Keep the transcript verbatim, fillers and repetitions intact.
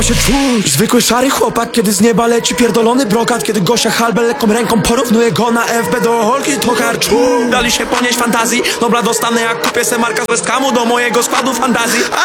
się czuć zwykły szary chłopak, kiedy z nieba leci pierdolony brokat. Kiedy Gosia Halbel lekką ręką porównuje go na F B do Holki, to karczu. Dali się ponieść fantazji, dobra dostanę jak kupię se marka z West Hamu do mojego składu fantazji.